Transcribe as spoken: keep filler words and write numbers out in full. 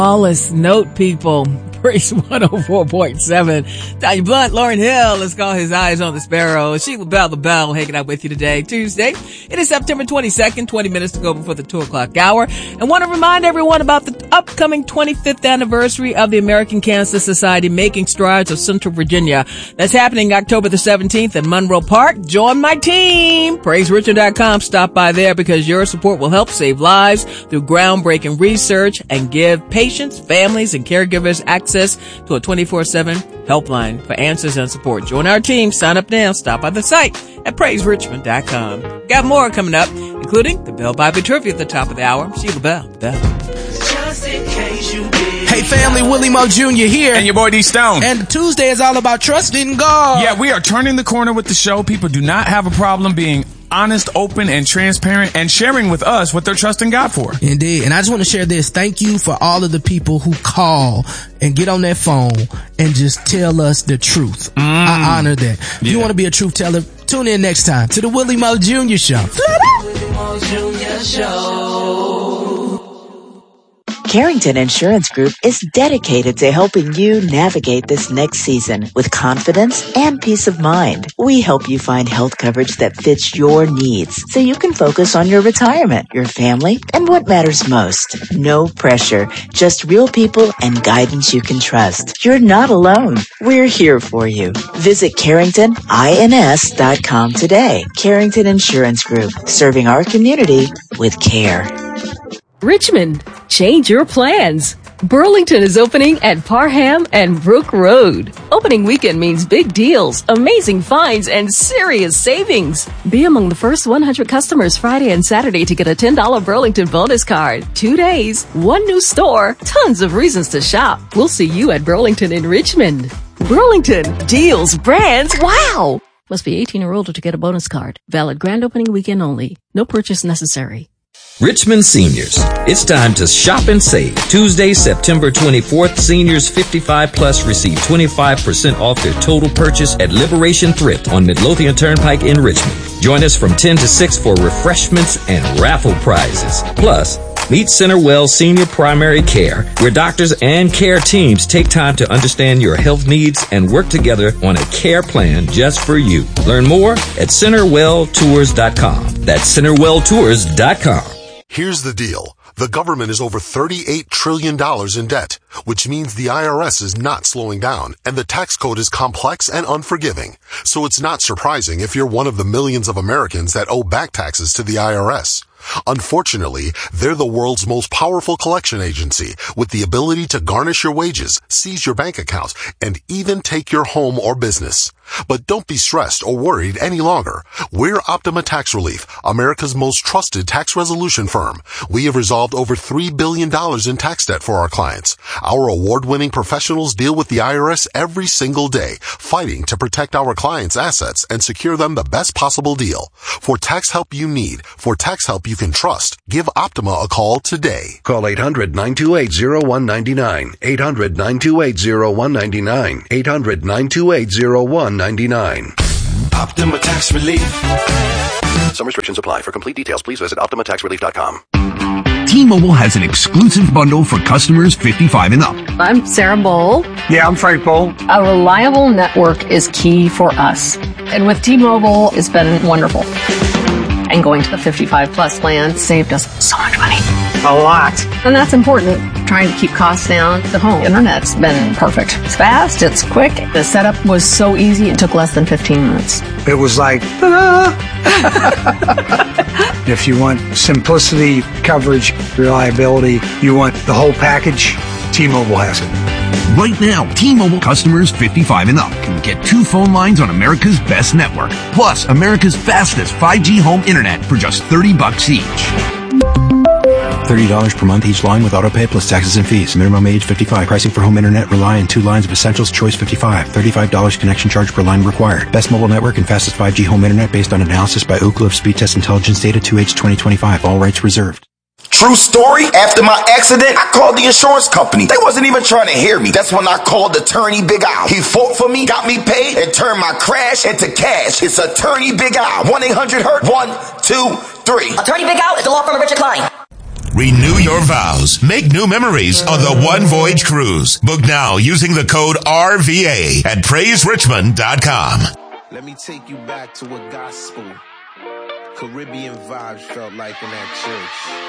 Lawless note, people. Praise one oh four point seven. Tanya Blunt, Lauryn Hill, let's call his eyes on the sparrow. Sheila Bell, the Bell, hanging out with you today, Tuesday. It is September twenty-second, twenty minutes to go before the two o'clock hour. And want to remind everyone about the upcoming twenty-fifth anniversary of the American Cancer Society Making Strides of Central Virginia. That's happening October the seventeenth at Monroe Park. Join my team. praise richard dot com. Stop by there because your support will help save lives through groundbreaking research and give patients, families, and caregivers access to a twenty-four seven helpline for answers and support. Join our team. Sign up now. Stop by the site at praise richmond dot com. Got more coming up, including the Bell Bible Trivia at the top of the hour. Sheila Bell. Bell. Just in case you did. Hey family, Willie Mo Junior here. And your boy D Stone. And Tuesday is all about trusting God. Yeah, we are turning the corner with the show. People do not have a problem being honest, open, and transparent, and sharing with us what they're trusting God for. Indeed. And I just want to share this. Thank you for all of the people who call and get on their phone and just tell us the truth. Mm. I honor that. If yeah. you want to be a truth teller, tune in next time to the Willie Mo Junior Show. Willie Mo Junior Show. Carrington Insurance Group is dedicated to helping you navigate this next season with confidence and peace of mind. We help you find health coverage that fits your needs so you can focus on your retirement, your family, and what matters most. No pressure, just real people and guidance you can trust. You're not alone. We're here for you. Visit carrington ins dot com today. Carrington Insurance Group, serving our community with care. Richmond, change your plans. Burlington is opening at Parham and Brook Road. Opening weekend means big deals, amazing finds, and serious savings. Be among the first one hundred customers Friday and Saturday to get a ten dollars Burlington bonus card. Two days, one new store, tons of reasons to shop. We'll see you at Burlington in Richmond. Burlington, deals, brands, wow! Must be eighteen or older to get a bonus card. Valid grand opening weekend only. No purchase necessary. Richmond seniors, it's time to shop and save. Tuesday, September twenty-fourth, seniors fifty-five plus receive twenty-five percent off their total purchase at Liberation Thrift on Midlothian Turnpike in Richmond. Join us from ten to six for refreshments and raffle prizes. Plus, meet Centerwell Senior Primary Care, where doctors and care teams take time to understand your health needs and work together on a care plan just for you. Learn more at centerwell tours dot com. That's centerwell tours dot com. Here's the deal. The government is over thirty-eight trillion dollars in debt, which means the I R S is not slowing down, and the tax code is complex and unforgiving. So it's not surprising if you're one of the millions of Americans that owe back taxes to the I R S. Unfortunately, they're the world's most powerful collection agency with the ability to garnish your wages, seize your bank accounts, and even take your home or business. But don't be stressed or worried any longer. We're Optima Tax Relief, America's most trusted tax resolution firm. We have resolved over three billion dollars in tax debt for our clients. Our award-winning professionals deal with the I R S every single day, fighting to protect our clients' assets and secure them the best possible deal. For tax help you need, for tax help you can trust, give Optima a call today. Call eight hundred, nine two eight, zero one nine nine. eight hundred, nine two eight, zero one nine nine. eight hundred, nine two eight, zero one nine nine. Optima Tax Relief. Some restrictions apply. For complete details, please visit optima tax relief dot com. T-Mobile has an exclusive bundle for customers fifty-five and up. I'm Sarah Bowl. Yeah, I'm Frank Bowl. A reliable network is key for us. And with T-Mobile, it's been wonderful. And going to the fifty-five plus plan saved us so much money. A lot. And that's important. Trying to keep costs down. The home internet's been perfect. It's fast, it's quick. The setup was so easy, it took less than fifteen minutes. It was like, ta-da! If you want simplicity, coverage, reliability, you want the whole package, T-Mobile has it. Right now, T-Mobile customers fifty-five and up can get two phone lines on America's best network, plus America's fastest five G home internet for just thirty bucks each. thirty dollars per month each line with autopay plus taxes and fees. Minimum age fifty-five. Pricing for home internet rely on two lines of Essentials Choice fifty-five. thirty-five dollars connection charge per line required. Best mobile network and fastest five G home internet based on analysis by Ookla of Speed Test Intelligence Data two H twenty twenty-five. All rights reserved. True story, after my accident, I called the insurance company. They wasn't even trying to hear me. That's when I called Attorney Big Al. He fought for me, got me paid, and turned my crash into cash. It's Attorney Big Al. one eight hundred hurt one two three. Attorney Big Al is the law firm of Richard Klein. Renew your vows. Make new memories on the One Voyage Cruise. Book now using the code R V A at praise richmond dot com. Let me take you back to what gospel, Caribbean vibes felt like in that church.